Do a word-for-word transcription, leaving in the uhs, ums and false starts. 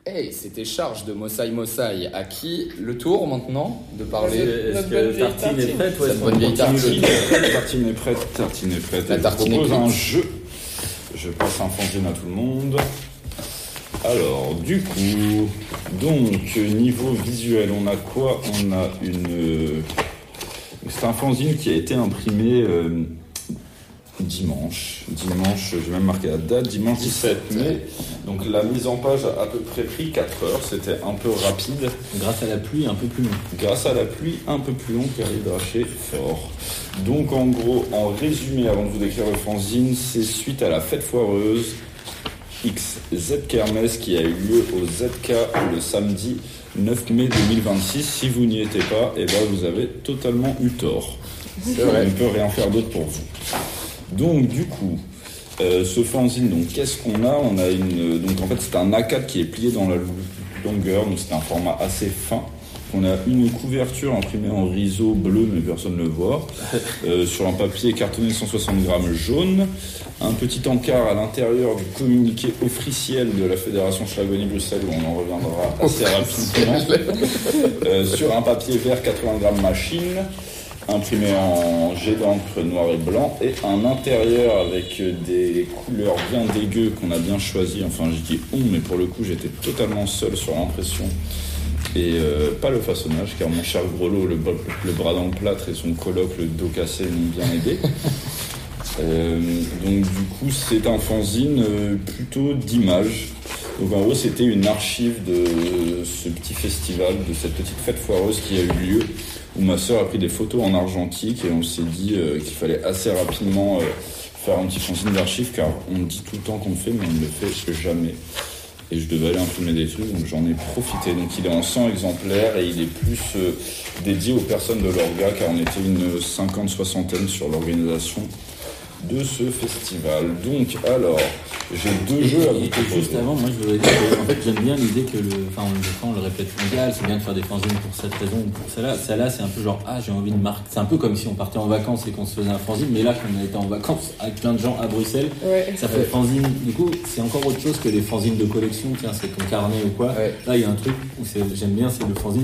Hey, c'était Charge de Mossai Mossai. À qui le tour maintenant de parler? Est-ce Notre que bonne vieille Tartine est tartine. prête? Ouais, Cette bonne vieille continue tartine. le- Tartine est prête, Tartine est prête. La Je tartine est propose cuite. un jeu. Je passe un fanzine à tout le monde. Alors, du coup, donc, niveau visuel, on a quoi? On a une... euh, C'est un fanzine qui a été imprimé euh, dimanche. Dimanche, je vais même marquer la date, dimanche dix-sept mai. Donc la mise en page a à peu près pris quatre heures, c'était un peu rapide. Grâce à la pluie, un peu plus long. Grâce à la pluie, un peu plus long car il drachait fort. Donc en gros, en résumé, avant de vous décrire le fanzine, c'est suite à la fête foireuse X Z Kermesse qui a eu lieu au Z K le samedi neuf mai deux mille vingt-six. Si vous n'y étiez pas, eh ben vous avez totalement eu tort. C'est vrai. On ne peut rien faire d'autre pour vous. Donc du coup, euh, ce fanzine, donc qu'est-ce qu'on a? On a une, donc en fait c'est un A quatre qui est plié dans la longueur, donc c'est un format assez fin. On a une couverture imprimée en riso bleu, mais personne ne le voit, euh, sur un papier cartonné cent soixante grammes jaune, un petit encart à l'intérieur du communiqué officiel de la Fédération Schlagonie-Bruxelles, où on en reviendra assez rapidement, euh, sur un papier vert quatre-vingts grammes machine, imprimé en jet d'encre noir et blanc, et un intérieur avec des couleurs bien dégueu qu'on a bien choisi. Enfin, je dis on, mais pour le coup, j'étais totalement seul sur l'impression. Et euh, pas le façonnage, car mon cher Grelot, le, le bras dans le plâtre et son coloc, le dos cassé, m'ont bien aidé. Euh, donc du coup, c'est un fanzine euh, plutôt d'images. Donc en gros, c'était une archive de ce petit festival, de cette petite fête foireuse qui a eu lieu, où ma sœur a pris des photos en argentique et on s'est dit euh, qu'il fallait assez rapidement euh, faire un petit fanzine d'archives, car on dit tout le temps qu'on le fait, mais on ne le fait jamais. Et je devais aller imprimer des trucs, donc j'en ai profité. Donc il est en cent exemplaires et il est plus euh, dédié aux personnes de l'orga, car on était une cinquante soixantaine sur l'organisation de ce festival. Donc alors, j'ai deux Et, jeux à et- vous et proposer. juste avant, moi je voudrais dire que en fait, j'aime bien l'idée que le. Enfin, on le défend, on le répète mondial, c'est bien de faire des fanzines pour cette raison ou pour celle-là. Celle-là, c'est un peu genre, ah, j'ai envie de marquer. C'est un peu comme si on partait en vacances et qu'on se faisait un fanzine, mais là, qu'on a été en vacances avec plein de gens à Bruxelles, Ouais. ça fait fanzine. Du coup, c'est encore autre chose que les fanzines de collection, tiens, c'est ton carnet ou quoi. Ouais. Là, il y a un truc où c'est- j'aime bien, c'est le fanzine.